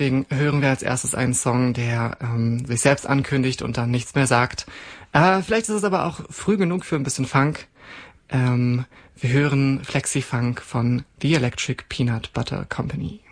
deswegen hören wir als erstes einen Song, der sich selbst ankündigt und dann nichts mehr sagt. Vielleicht ist es aber auch früh genug für ein bisschen Funk. Wir hören Flexi Funk von The Electric Peanut Butter Company.